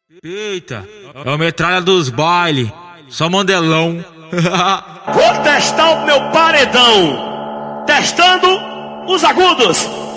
Eita, é o metralha dos baile, só mandelão. Vou testar o meu paredão, testando os agudos.